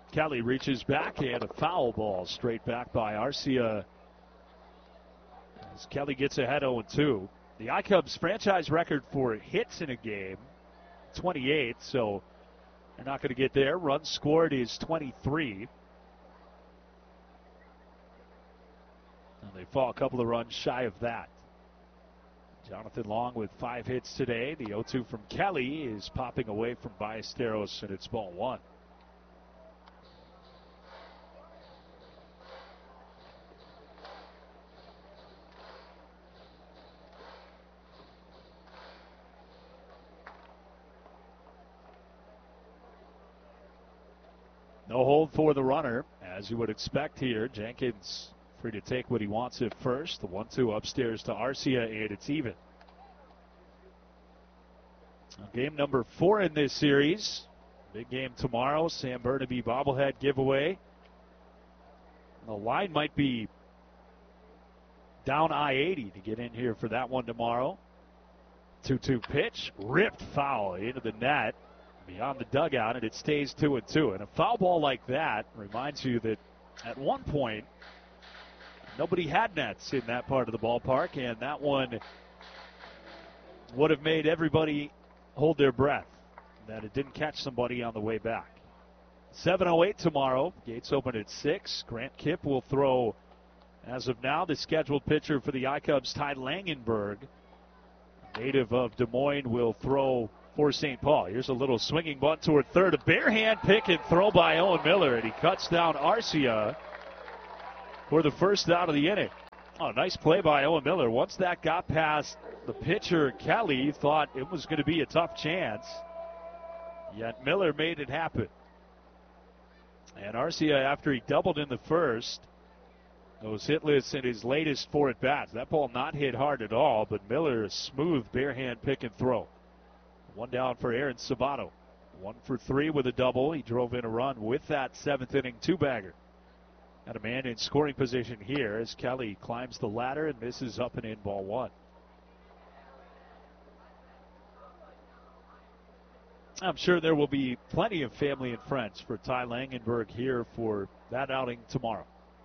Kelly reaches back and a foul ball straight back by Arcia as Kelly gets ahead 0-2. The iCubs franchise record for hits in a game, 28, so they're not going to get there. Runs scored is 23. And they fall a couple of runs shy of that. Jonathan Long with 5 hits today. The 0-2 from Kelly is popping away from Ballesteros, and it's ball 1. No hold for the runner, as you would expect here. Jenkins free to take what he wants at first. The 1-2 upstairs to Arcia, and it's even. Game number 4 in this series. Big game tomorrow. Sam Burnaby bobblehead giveaway. The line might be down I-80 to get in here for that one tomorrow. 2-2 pitch. Ripped foul into the net. Beyond the dugout, and it stays 2-2. And a foul ball like that reminds you that at one point, nobody had nets in that part of the ballpark, and that one would have made everybody hold their breath that it didn't catch somebody on the way back. 7:08 tomorrow. Gates open at 6. Grant Kipp will throw, as of now, the scheduled pitcher for the iCubs, Ty Langenberg. Native of Des Moines will throw for St. Paul. Here's a little swinging bunt toward third. A bare hand pick and throw by Owen Miller, and he cuts down Arcia for the first out of the inning. Oh, nice play by Owen Miller. Once that got past the pitcher, Kelly thought it was going to be a tough chance, yet Miller made it happen. And Arcia, after he doubled in the first, goes hitless in his latest 4 at-bats. That ball not hit hard at all, but Miller, a smooth bare hand pick and throw. 1 down for Aaron Sabato. 1 for 3 with a double. He drove in a run with that 7th inning 2-bagger. Got a man in scoring position here as Kelly climbs the ladder and misses up and in, ball 1. I'm sure there will be plenty of family and friends for Ty Langenberg here for that outing tomorrow.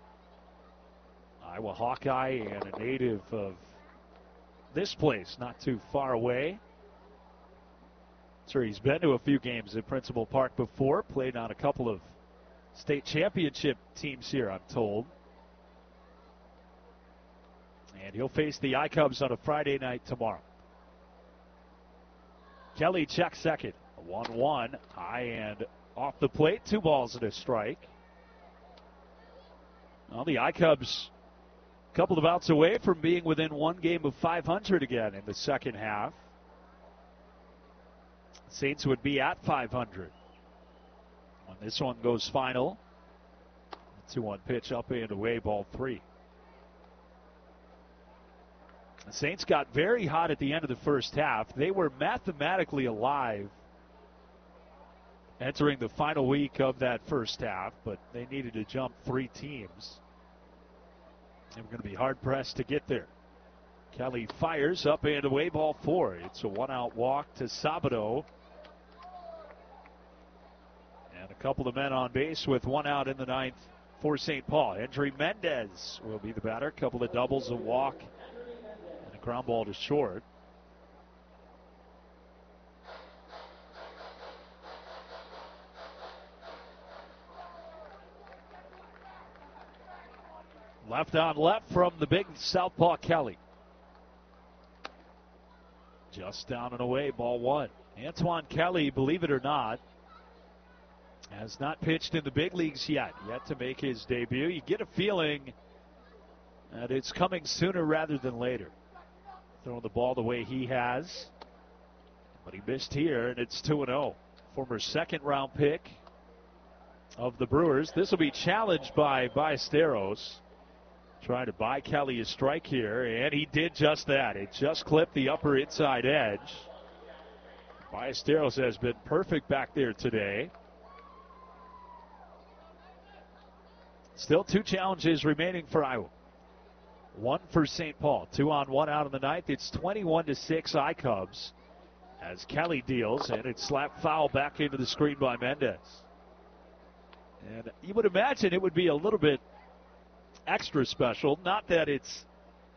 Iowa Hawkeye and a native of this place, not too far away. Sure, he's been to a few games at Principal Park before, played on a couple of state championship teams here, I'm told. And he'll face the iCubs on a Friday night tomorrow. Kelly checks second. A 1-1, high and off the plate, 2 balls and a strike. Well, the iCubs a couple of outs away from being within 1 game of 500 again in the second half. Saints would be at 500 when this one goes final. 2-1 pitch up and away, ball 3. The Saints got very hot at the end of the first half. They were mathematically alive entering the final week of that first half, but they needed to jump 3 teams. They were going to be hard-pressed to get there. Kelly fires up and away, ball 4. It's a 1-out walk to Sabato. And a couple of men on base with 1 out in the 9th for St. Paul. Hendry Mendez will be the batter. A couple of doubles, a walk, and a ground ball to short. Left on left from the big southpaw Kelly. Just down and away, ball 1. Antoine Kelly, believe it or not, has not pitched in the big leagues yet to make his debut. You get a feeling that it's coming sooner rather than later. Throwing the ball the way he has. But he missed here, and it's 2-0. Former second-round pick of the Brewers. This will be challenged by Ballesteros. Trying to buy Kelly a strike here, and he did just that. It just clipped the upper inside edge. Ballesteros has been perfect back there today. Still 2 challenges remaining for Iowa. 1 for St. Paul. 2 on, 1 out in the 9th. It's 21-6 iCubs as Kelly deals, and it's slapped foul back into the screen by Mendez. And you would imagine it would be a little bit extra special. Not that it's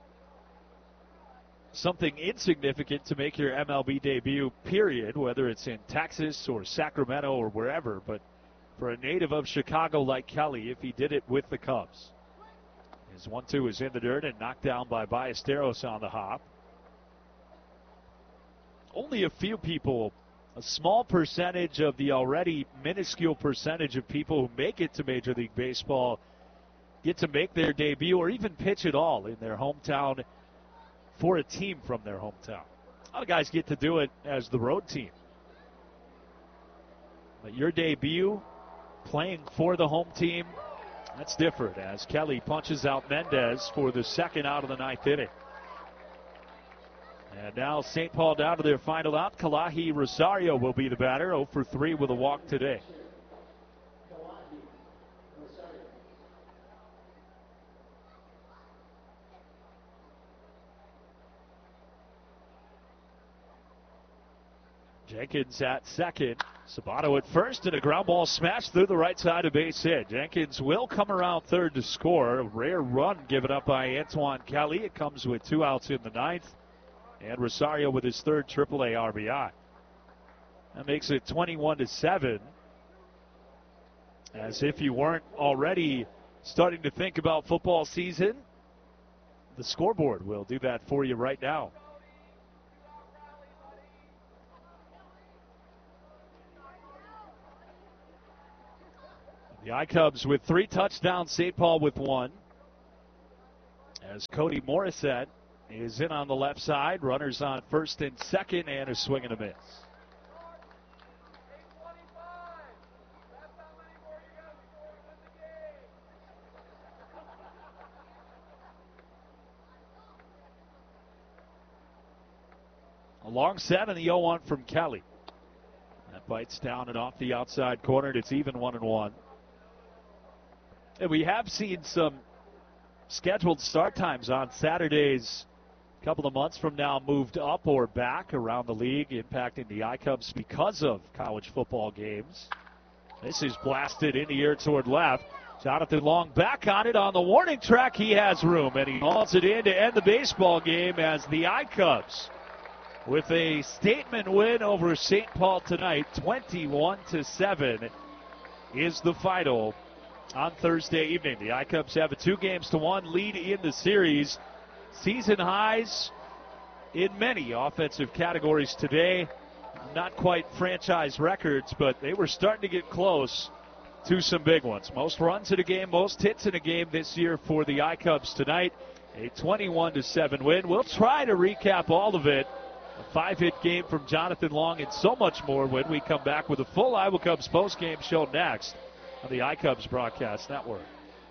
something insignificant to make your MLB debut, period, whether it's in Texas or Sacramento or wherever, but for a native of Chicago like Kelly, if he did it with the Cubs. His 1-2 is in the dirt and knocked down by Ballesteros on the hop. Only a few people, a small percentage of the already minuscule percentage of people who make it to Major League Baseball get to make their debut or even pitch at all in their hometown for a team from their hometown. A lot of guys get to do it as the road team. But your debut, playing for the home team, that's different as Kelly punches out Mendez for the second out of the ninth inning. And now St. Paul down to their final out. Kalahi Rosario will be the batter, 0 for 3 with a walk today. Jenkins at second. Sabato at first, and a ground ball smashed through the right side of base hit. Jenkins will come around third to score. A rare run given up by Antoine Kelly. It comes with 2 outs in the ninth. And Rosario with his third AAA RBI. That makes it 21-7. As if you weren't already starting to think about football season, the scoreboard will do that for you right now. The I-Cubs with 3 touchdowns, St. Paul with 1. As Cody Morissette is in on the left side. Runners on first and second, and a swing and a miss. A long set and the 0-1 from Kelly. That bites down and off the outside corner. It's even 1-1. And we have seen some scheduled start times on Saturdays a couple of months from now moved up or back around the league, impacting the I-Cubs because of college football games. This is blasted in the air toward left. Jonathan Long back on it on the warning track. He has room, and he hauls it in to end the baseball game as the I-Cubs with a statement win over St. Paul tonight. 21-7 is the final on Thursday evening. The I-Cubs have a 2-1 lead in the series. Season highs in many offensive categories today. Not quite franchise records, but they were starting to get close to some big ones. Most runs in a game, most hits in a game this year for the I-Cubs tonight. A 21-7 win. We'll try to recap all of it. A 5-hit game from Jonathan Long and so much more when we come back with a full Iowa Cubs postgame show next on the iCubs Broadcast Network.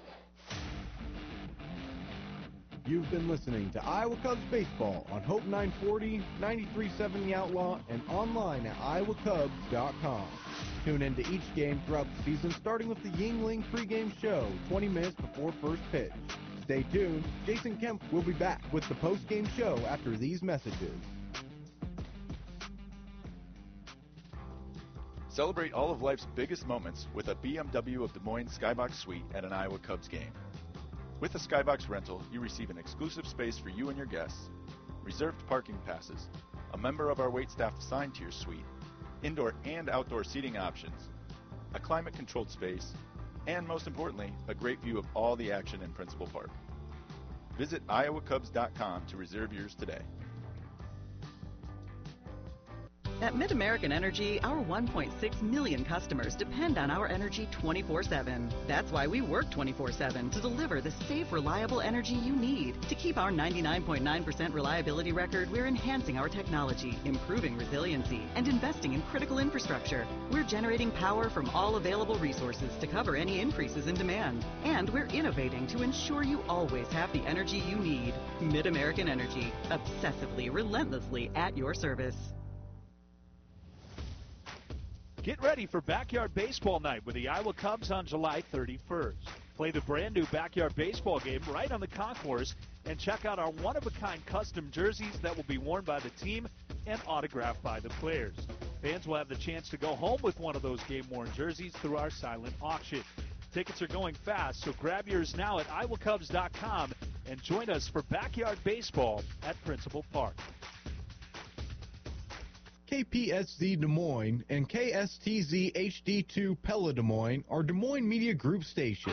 You've been listening to Iowa Cubs Baseball on Hope 940, 93.7 The Outlaw, and online at iowacubs.com. Tune into each game throughout the season, starting with the Yingling pregame show 20 minutes before first pitch. Stay tuned. Jason Kemp will be back with the postgame show after these messages. Celebrate all of life's biggest moments with a BMW of Des Moines Skybox Suite at an Iowa Cubs game. With a Skybox rental, you receive an exclusive space for you and your guests, reserved parking passes, a member of our waitstaff assigned to your suite, indoor and outdoor seating options, a climate-controlled space, and most importantly, a great view of all the action in Principal Park. Visit iowacubs.com to reserve yours today. At MidAmerican Energy, our 1.6 million customers depend on our energy 24/7. That's why we work 24/7 to deliver the safe, reliable energy you need. To keep our 99.9% reliability record, we're enhancing our technology, improving resiliency, and investing in critical infrastructure. We're generating power from all available resources to cover any increases in demand. And we're innovating to ensure you always have the energy you need. MidAmerican Energy, obsessively, relentlessly at your service. Get ready for Backyard Baseball Night with the Iowa Cubs on July 31st. Play the brand new Backyard Baseball game right on the concourse and check out our one-of-a-kind custom jerseys that will be worn by the team and autographed by the players. Fans will have the chance to go home with one of those game-worn jerseys through our silent auction. Tickets are going fast, so grab yours now at iowacubs.com and join us for backyard baseball at Principal Park. KPSZ Des Moines and KSTZ HD2 Pella Des Moines are Des Moines Media Group stations.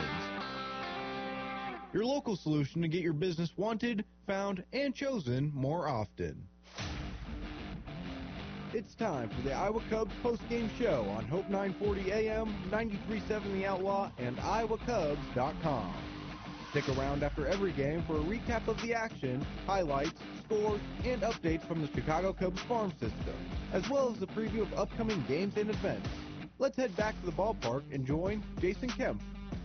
Your local solution to get your business wanted, found, and chosen more often. It's time for the Iowa Cubs postgame show on Hope 940 AM, 93.7 The Outlaw, and iowacubs.com. Stick around after every game for a recap of the action, highlights, scores, and updates from the Chicago Cubs farm system, as well as a preview of upcoming games and events. Let's head back to the ballpark and join Jason Kemp.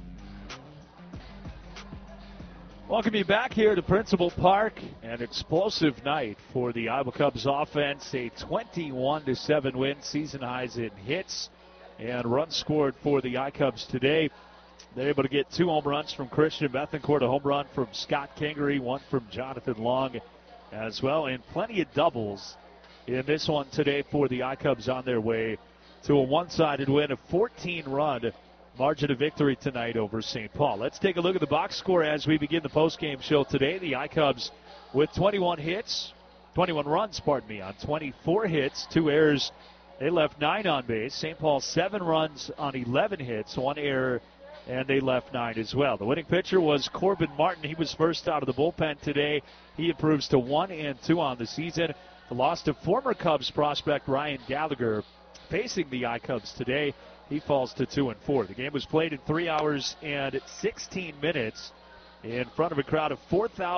Welcome you back here to Principal Park. An explosive night for the Iowa Cubs offense. A 21-7 win. Season highs in hits and runs scored for the iCubs today. They're able to get 2 home runs from Christian Bethancourt, a home run from Scott Kingery, 1 from Jonathan Long as well, and plenty of doubles in this one today for the iCubs on their way to a one-sided win, a 14-run margin of victory tonight over St. Paul. Let's take a look at the box score as we begin the postgame show today. The iCubs with 21 runs on 24 hits, 2 errors. They left 9 on base. St. Paul 7 runs on 11 hits, 1 error, and they left 9 as well. The winning pitcher was Corbin Martin. He was first out of the bullpen today. He improves to 1-2 on the season. The loss to former Cubs prospect Ryan Gallagher facing the iCubs today. He falls to 2-4. The game was played in 3 hours and 16 minutes in front of a crowd of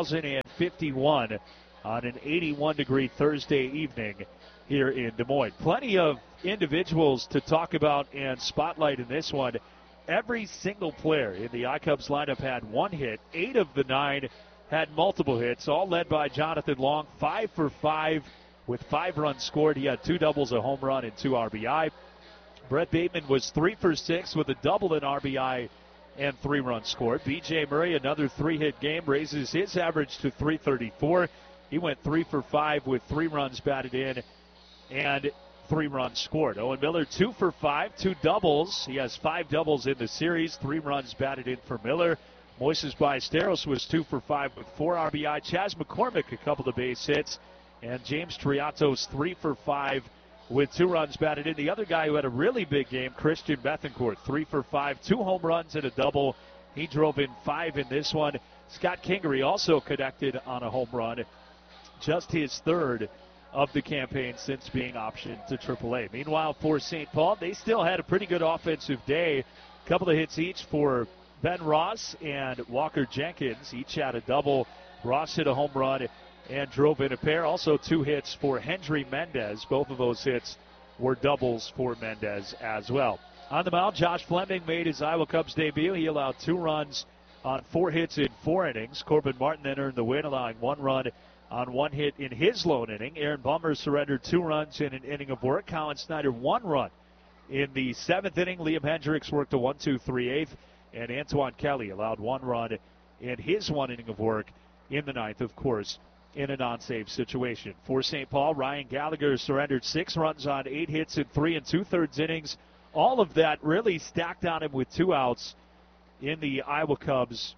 4,051 on an 81-degree Thursday evening here in Des Moines. Plenty of individuals to talk about and spotlight in this one. Every single player in the iCubs lineup had 1 hit. 8 of the 9 had multiple hits, all led by Jonathan Long, 5 for 5 with 5 runs scored. He had 2 doubles, a home run, and 2 RBI. Brett Bateman was 3 for 6 with a double, an RBI, and 3 runs scored. B.J. Murray, another 3-hit game, raises his average to 334. He went 3 for 5 with 3 runs batted in and 3 runs scored. Owen Miller, 2 for 5, 2 doubles. He has 5 doubles in the series, 3 runs batted in for Miller. Moises Ballesteros was 2 for 5 with 4 RBI. Chas McCormick, a couple of base hits. And James Triatos, 3 for 5 with 2 runs batted in. The other guy who had a really big game, Christian Bethancourt, 3 for 5, 2 home runs and a double. He drove in 5 in this one. Scott Kingery also connected on a home run, just his 3rd of the campaign since being optioned to AAA. Meanwhile, for St. Paul, they still had a pretty good offensive day. A couple of hits each for Ben Ross and Walker Jenkins. Each had a double. Ross hit a home run and drove in a pair. Also 2 hits for Hendry Mendez. Both of those hits were doubles for Mendez as well. On the mound, Josh Fleming made his Iowa Cubs debut. He allowed 2 runs on 4 hits in 4 innings. Corbin Martin then earned the win, allowing 1 run on 1 hit in his lone inning. Aaron Bummer surrendered 2 runs in an inning of work. Colin Snyder 1 run in the 7th inning. Liam Hendricks worked a 1-2-3/8, and Antoine Kelly allowed 1 run in his 1 inning of work in the 9th, of course, in a non-save situation. For St. Paul, Ryan Gallagher surrendered 6 runs on 8 hits in 3 2/3 innings. All of that really stacked on him with 2 outs in the Iowa Cubs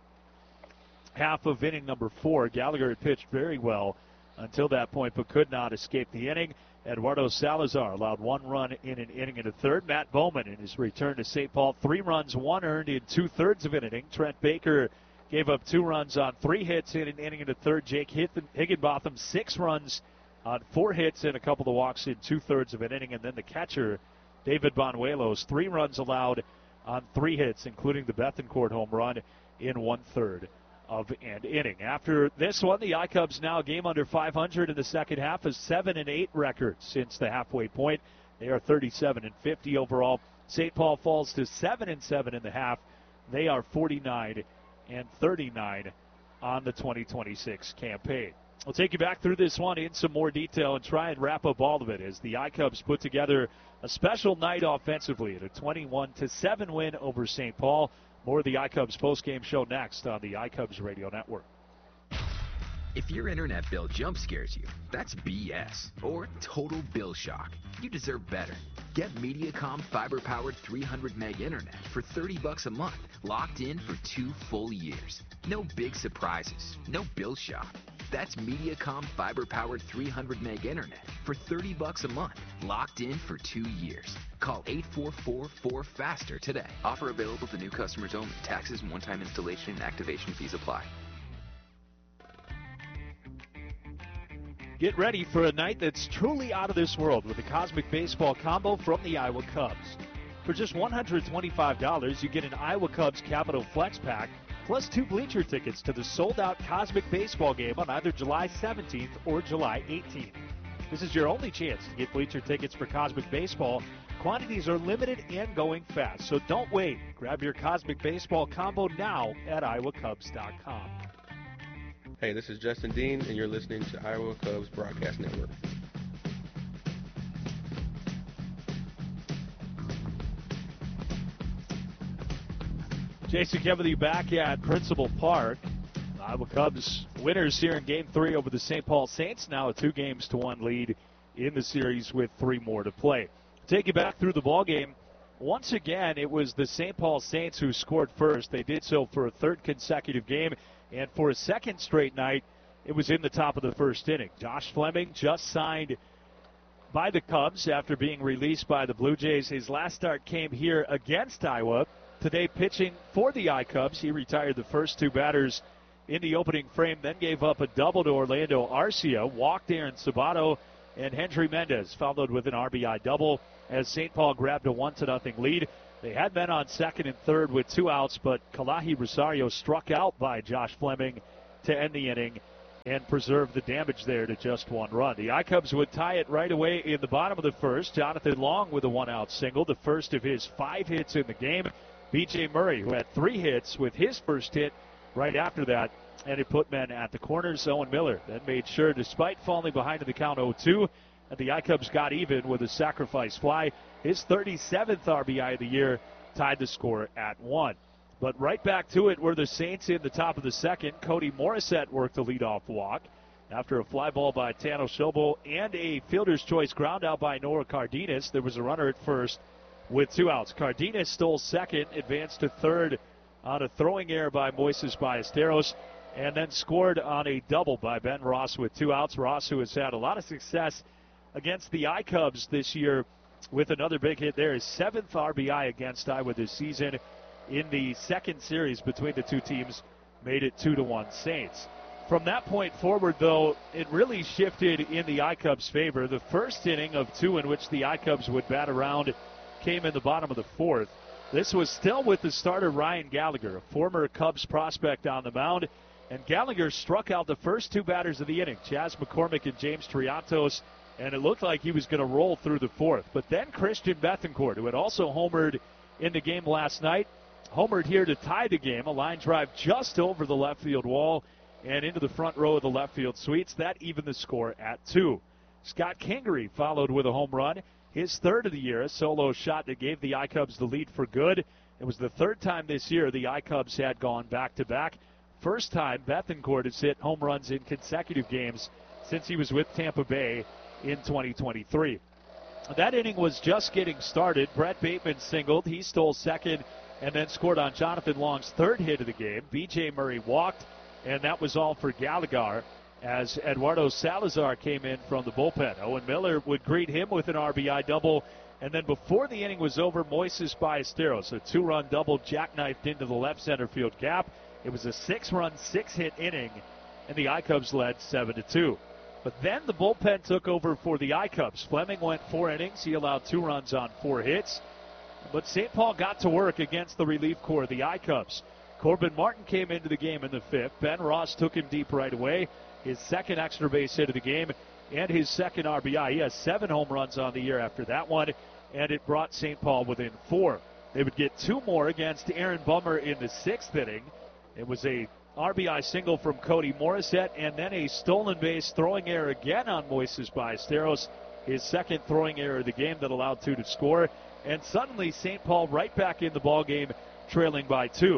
half of inning number 4. Gallagher had pitched very well until that point, but could not escape the inning. Eduardo Salazar allowed 1 run in an inning and a third. Matt Bowman, in his return to St. Paul, 3 runs, 1 earned in 2/3 of an inning. Trent Baker gave up 2 runs on 3 hits in an inning and a third. Jake Higginbotham, 6 runs on 4 hits and a couple of walks in 2/3 of an inning. And then the catcher, David Banuelos, 3 runs allowed on 3 hits, including the Bethancourt home run in 1/3 of an inning. After this one, the iCubs now a game under 500 in the second half, a 7-8 record since the halfway point. They are 37-50 overall. St. Paul falls to 7-7 in the half. They are 49-39 on the 2026 campaign. We'll take you back through this one in some more detail and try and wrap up all of it as the iCubs put together a special night offensively at a 21-7 win over St. Paul. More of the iCubs postgame show next on the iCubs Radio Network. If your internet bill jump scares you, that's BS or total bill shock. You deserve better. Get Mediacom fiber-powered 300 meg internet for $30 a month, locked in for 2 full years. No big surprises, no bill shock. That's Mediacom fiber-powered 300 meg internet for $30 a month, locked in for 2 years. Call 844-4FASTER today. Offer available to new customers only. Taxes and one-time installation and activation fees apply. Get ready for a night that's truly out of this world with the Cosmic Baseball Combo from the Iowa Cubs. For just $125, you get an Iowa Cubs Capital Flex Pack plus 2 bleacher tickets to the sold-out Cosmic Baseball game on either July 17th or July 18th. This is your only chance to get bleacher tickets for Cosmic Baseball. Quantities are limited and going fast, so don't wait. Grab your Cosmic Baseball Combo now at iowacubs.com. Hey, this is Justin Dean, and you're listening to Iowa Cubs Broadcast Network. Jason Kennedy back at Principal Park. Iowa Cubs winners here in Game 3 over the St. Paul Saints. Now a 2-games-to-1 lead in the series with 3 more to play. Take you back through the ballgame. Once again, it was the St. Paul Saints who scored first. They did so for a 3rd consecutive game. And for a 2nd straight night, it was in the top of the 1st inning. Josh Fleming just signed by the Cubs after being released by the Blue Jays. His last start came here against Iowa. Today pitching for the I-Cubs. He retired the first 2 batters in the opening frame, then gave up a double to Orlando Arcia, walked Aaron Sabato, and Hendry Mendez followed with an RBI double as St. Paul grabbed a 1-0 lead. They had men on 2nd and 3rd with 2 outs, but Kalahi Rosario struck out by Josh Fleming to end the inning and preserve the damage there to just 1 run. The I-Cubs would tie it right away in the bottom of the 1st. Jonathan Long with a 1-out single, the first of his 5 hits in the game. B.J. Murray, who had 3 hits with his first hit right after that, and it put men at the corners. Owen Miller then made sure, despite falling behind in the count 0-2, that the I-Cubs got even with a sacrifice fly. His 37th RBI of the year tied the score at 1. But right back to it were the Saints in the top of the 2nd. Cody Morissette worked the leadoff walk after a fly ball by Tano Shobo and a fielder's choice ground out by Noah Cardenas. There was a runner at first with 2 outs. Cardenas stole 2nd, advanced to 3rd on a throwing error by Moises Ballesteros, and then scored on a double by Ben Ross with 2 outs. Ross, who has had a lot of success against the I-Cubs this year with another big hit there, his 7th RBI against Iowa this season in the 2nd series between the 2 teams, made it 2-1 Saints. From that point forward, though, it really shifted in the I-Cubs' favor. The first inning of 2 in which the I-Cubs would bat around came in the bottom of the 4th. This was still with the starter Ryan Gallagher, a former Cubs prospect on the mound, and Gallagher struck out the first 2 batters of the inning, Chas McCormick and James Triantos, and it looked like he was going to roll through the 4th. But then Christian Bethancourt, who had also homered in the game last night, homered here to tie the game. A line drive just over the left field wall and into the front row of the left field suites. That evened the score at 2. Scott Kingery followed with a home run, his 3rd of the year, a solo shot that gave the I-Cubs the lead for good. It was the 3rd time this year the I-Cubs had gone back-to-back. First time Bethancourt has hit home runs in consecutive games since he was with Tampa Bay in 2023. That inning was just getting started. Brett Bateman singled. He stole 2nd and then scored on Jonathan Long's 3rd hit of the game. B.J. Murray walked, and that was all for Gallagher as Eduardo Salazar came in from the bullpen. Owen Miller would greet him with an RBI double, and then before the inning was over, Moises Ballesteros, a 2-run double jackknifed into the left center field gap. It was a 6-run, 6-hit inning, and the I-Cubs led 7-2. But then the bullpen took over for the I-Cubs. Fleming went 4 innings. He allowed 2 runs on 4 hits. But St. Paul got to work against the relief corps of the I-Cubs. Corbin Martin came into the game in the 5th. Ben Ross took him deep right away. His 2nd extra base hit of the game and his 2nd RBI. He has 7 home runs on the year after that one, and it brought St. Paul within 4. They would get 2 more against Aaron Bummer in the 6th inning. It was a RBI single from Cody Morissette, and then a stolen base throwing error again on Moises Ballesteros, his 2nd throwing error of the game that allowed 2 to score. And suddenly St. Paul right back in the ballgame, trailing by 2.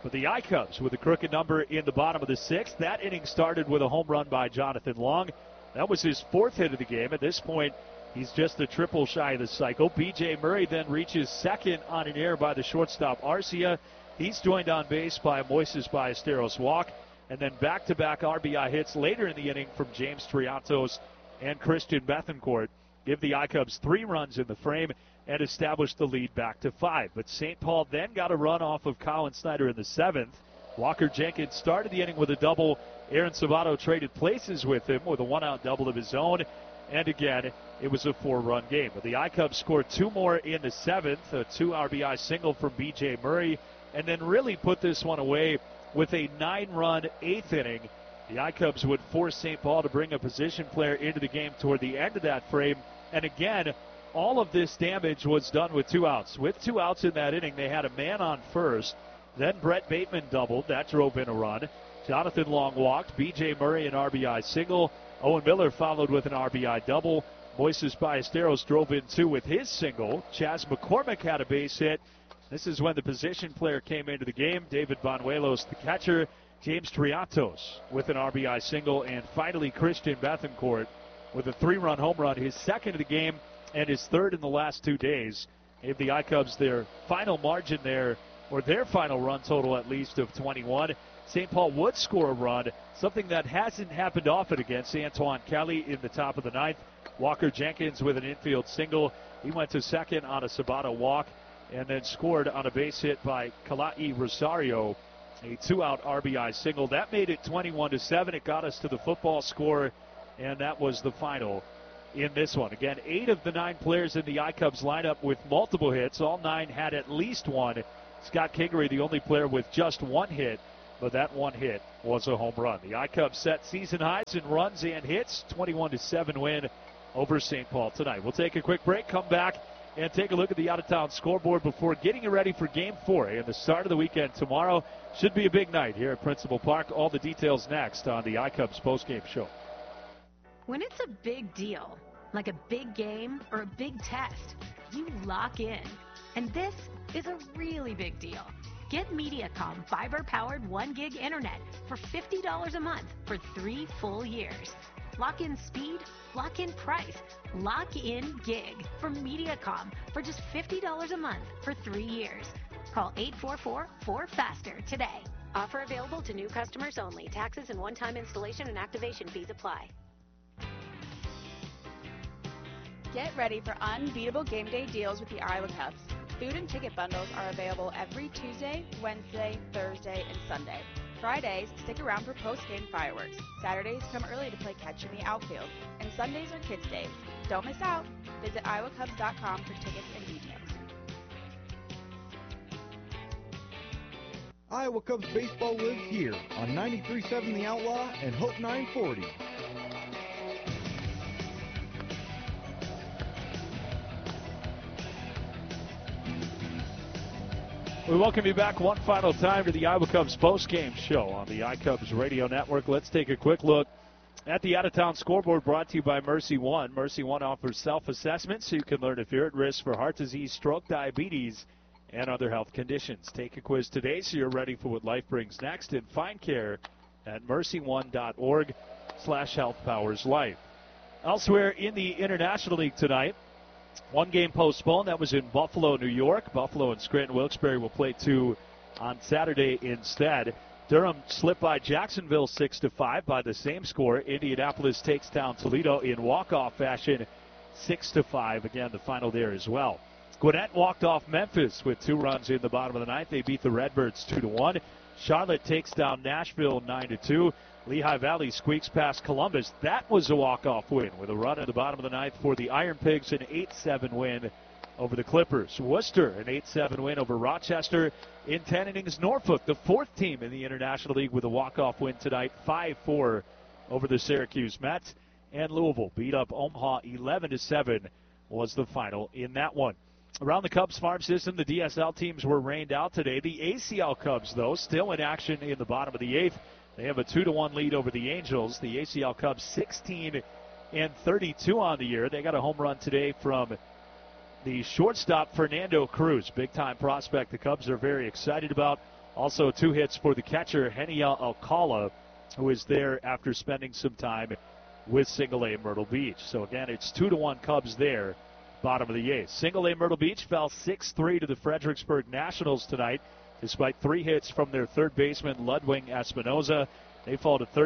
But the I-Cubs with a crooked number in the bottom of the sixth. That inning started with a home run by Jonathan Long. That was his fourth hit of the game. At this point, he's just a triple shy of the cycle. B.J. Murray then reaches second on an error by the shortstop Arcia. He's joined on base by a Moises Ballesteros walk. And then back-to-back RBI hits later in the inning from James Triantos and Christian Bethancourt give the I-Cubs 3 runs in the frame and establish the lead back to 5. But St. Paul then got a run off of Colin Snyder in the 7th. Walker Jenkins started the inning with a double. Aaron Sabato traded places with him with a 1-out double of his own. And again, it was a 4-run game. But the I-Cubs scored 2 more in the 7th, a 2 RBI single from B.J. Murray, and then really put this one away with a 9-run 8th inning. The I-Cubs would force St. Paul to bring a position player into the game toward the end of that frame. And again, all of this damage was done with 2 outs. With 2 outs in that inning, they had a man on first. Then Brett Bateman doubled. That drove in a run. Jonathan Long walked. B.J. Murray an RBI single. Owen Miller followed with an RBI double. Moises Ballesteros drove in 2 with his single. Chas McCormick had a base hit. This is when the position player came into the game. David Banuelos, the catcher. James Triantos with an RBI single. And finally, Christian Bethancourt with a 3-run home run, his second of the game and his third in the last 2 days. Gave the I-Cubs their final margin there, or their final run total at least, of 21. St. Paul would score a run, something that hasn't happened often against Antoine Kelly in the top of the 9th. Walker Jenkins with an infield single. He went to second on a Sabato walk and then scored on a base hit by Kalai Rosario, a 2-out RBI single. That made it 21-7. It got us to the football score, and that was the final in this one. Again, 8 of the 9 players in the I-Cubs lineup with multiple hits. All 9 had at least one. Scott Kingery, the only player with just 1 hit, but that 1 hit was a home run. The I-Cubs set season highs in runs and hits, 21-7 win over St. Paul tonight. We'll take a quick break, come back, and take a look at the out-of-town scoreboard before getting you ready for Game 4 and the start of the weekend tomorrow. Should be a big night here at Principal Park. All the details next on the I-Cubs postgame show. When it's a big deal, like a big game or a big test, you lock in. And this is a really big deal. Get Mediacom fiber-powered 1 gig internet for $50 a month for 3 full years. Lock in speed, lock in price, lock in gig from Mediacom for just $50 a month for 3 years. Call 844-4FASTER today. Offer available to new customers only. Taxes and one-time installation and activation fees apply. Get ready for unbeatable game day deals with the Iowa Cubs. Food and ticket bundles are available every Tuesday, Wednesday, Thursday, and Sunday. Fridays, stick around for post-game fireworks. Saturdays, come early to play catch in the outfield. And Sundays are Kids Days. Don't miss out. Visit iowacubs.com for tickets and details. Iowa Cubs baseball lives here on 93.7 The Outlaw and Hope 940. We welcome you back one final time to the Iowa Cubs postgame show on the iCubs Radio Network. Let's take a quick look at the out-of-town scoreboard brought to you by Mercy One. Mercy One offers self-assessment so you can learn if you're at risk for heart disease, stroke, diabetes, and other health conditions. Take a quiz today so you're ready for what life brings next, and find care at mercyone.org/healthpowerslife. Elsewhere in the International League tonight, 1 game postponed. That was in Buffalo, New York. Buffalo and Scranton Wilkes-Barre will play 2 on Saturday instead. Durham slipped by Jacksonville 6-5 by the same score. Indianapolis takes down Toledo in walk-off fashion 6-5. Again, the final there as well. Gwinnett walked off Memphis with 2 runs in the bottom of the 9th. They beat the Redbirds 2-1. Charlotte takes down Nashville 9-2. Lehigh Valley squeaks past Columbus. That was a walk-off win with a run at the bottom of the 9th for the Iron Pigs, an 8-7 win over the Clippers. Worcester, an 8-7 win over Rochester. In 10 innings, Norfolk, the 4th team in the International League, with a walk-off win tonight, 5-4 over the Syracuse Mets. And Louisville beat up Omaha 11-7 was the final in that one. Around the Cubs farm system, the DSL teams were rained out today. The ACL Cubs, though, still in action in the bottom of the 8th. They have a 2-1 lead over the Angels. The ACL Cubs 16-32 on the year. They got a home run today from the shortstop Fernando Cruz, big-time prospect the Cubs are very excited about. Also 2 hits for the catcher, Henia Alcala, who is there after spending some time with Single-A Myrtle Beach. So again, it's 2-1 Cubs there, bottom of the 8th. Single-A Myrtle Beach fell 6-3 to the Fredericksburg Nationals tonight, despite 3 hits from their third baseman, Ludwig Espinoza. They fall to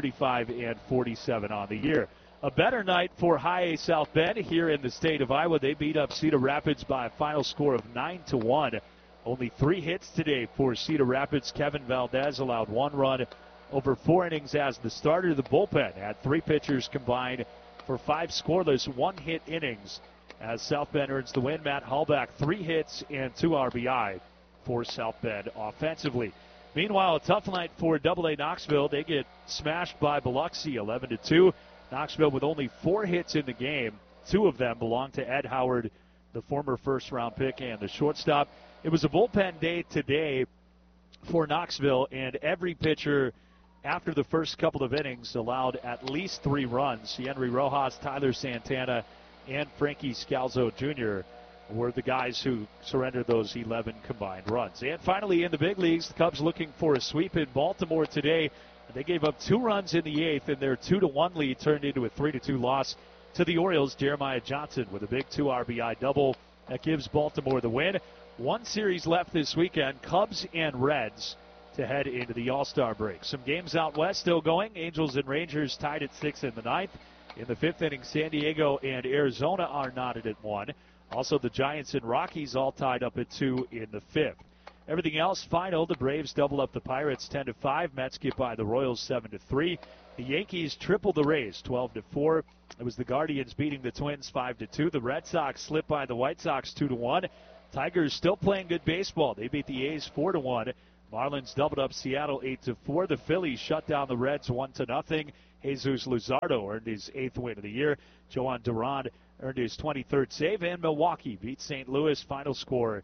35-47 on the year. A better night for High A South Bend here in the state of Iowa. They beat up Cedar Rapids by a final score of 9-1. Only 3 hits today for Cedar Rapids. Kevin Valdez allowed 1 run over 4 innings as the starter. The bullpen had 3 pitchers combined for 5 scoreless, 1-hit innings as South Bend earns the win. Matt Hallback, 3 hits and 2 RBI for South Bend offensively. Meanwhile, a tough night for AA Knoxville. They get smashed by Biloxi 11-2. Knoxville with only 4 hits in the game. 2 of them belong to Ed Howard, the former first-round pick and the shortstop. It was a bullpen day today for Knoxville, and every pitcher after the first couple of innings allowed at least 3 runs. Henry Rojas, Tyler Santana, and Frankie Scalzo Jr. were the guys who surrendered those 11 combined runs. And finally, in the big leagues, the Cubs looking for a sweep in Baltimore today. They gave up 2 runs in the 8th, and their 2-1 lead turned into a 3-2 loss to the Orioles. Jeremiah Johnson with a big 2 RBI double that gives Baltimore the win. 1 series left this weekend, Cubs and Reds, to head into the All-Star break. Some games out west still going. Angels and Rangers tied at 6 in the 9th. In the 5th inning, San Diego and Arizona are knotted at 1. Also, the Giants and Rockies all tied up at 2 in the 5th. Everything else final. The Braves double up the Pirates 10-5. Mets get by the Royals 7-3. The Yankees triple the Rays 12-4. It was the Guardians beating the Twins 5-2. The Red Sox slip by the White Sox 2-1. Tigers still playing good baseball. They beat the A's 4-1. Marlins doubled up Seattle 8-4. The Phillies shut down the Reds 1-0. Jesus Luzardo earned his 8th win of the year. Joan Durand earned his 23rd save. And Milwaukee beat St. Louis. Final score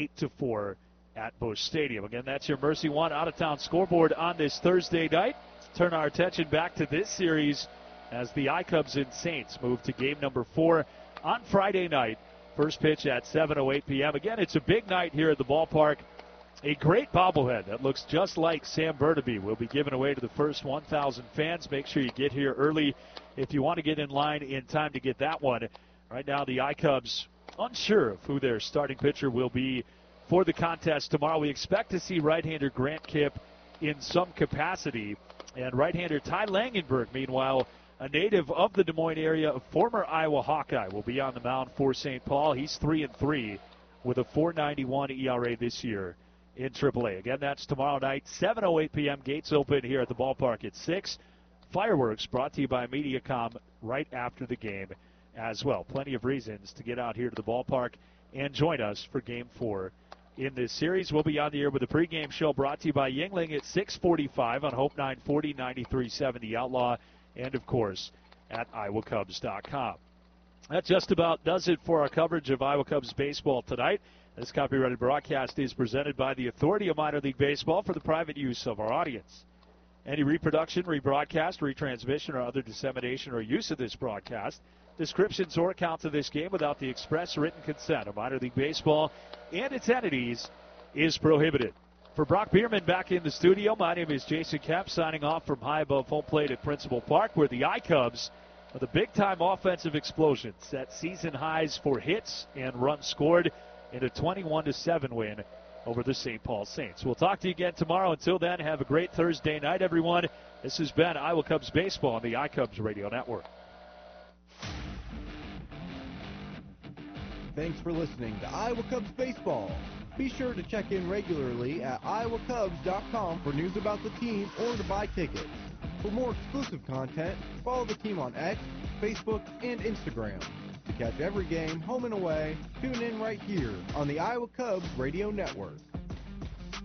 8-4 at Busch Stadium. Again, that's your Mercy One out-of-town scoreboard on this Thursday night. Let's turn our attention back to this series as the iCubs and Saints move to game number 4 on Friday night. First pitch at 7:08 p.m. Again, it's a big night here at the ballpark. A great bobblehead that looks just like Sam Burnaby will be given away to the first 1,000 fans. Make sure you get here early if you want to get in line in time to get that one. Right now, the iCubs unsure of who their starting pitcher will be for the contest tomorrow. We expect to see right-hander Grant Kipp in some capacity. And right-hander Ty Langenberg, meanwhile, a native of the Des Moines area, a former Iowa Hawkeye, will be on the mound for St. Paul. He's 3-3 with a .491 ERA this year in AAA. Again, that's tomorrow night, 7:08 p.m. Gates open here at the ballpark at 6. Fireworks brought to you by Mediacom right after the game as well. Plenty of reasons to get out here to the ballpark and join us for Game 4 in this series. We'll be on the air with a pregame show brought to you by Yuengling at 6:45 on Hope 940, 93.7 The Outlaw, and, of course, at iowacubs.com. That just about does it for our coverage of Iowa Cubs baseball tonight. This copyrighted broadcast is presented by the Authority of Minor League Baseball for the private use of our audience. Any reproduction, rebroadcast, retransmission, or other dissemination or use of this broadcast, descriptions or accounts of this game without the express written consent of Minor League Baseball and its entities is prohibited. For Brock Bierman back in the studio, my name is Jason Kemp, signing off from high above home plate at Principal Park, where the iCubs, with a big-time offensive explosion, set season highs for hits and runs scored in a 21-7 win over the St. Paul Saints. We'll talk to you again tomorrow. Until then, have a great Thursday night, everyone. This has been Iowa Cubs Baseball on the iCubs Radio Network. Thanks for listening to Iowa Cubs Baseball. Be sure to check in regularly at iowacubs.com for news about the team or to buy tickets. For more exclusive content, follow the team on X, Facebook, and Instagram. To catch every game, home and away, tune in right here on the Iowa Cubs Radio Network.